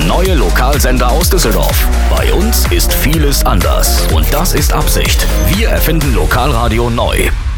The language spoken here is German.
neue Lokalsender aus Düsseldorf. Bei uns ist vieles anders. Und das ist Absicht. Wir erfinden Lokalradio neu.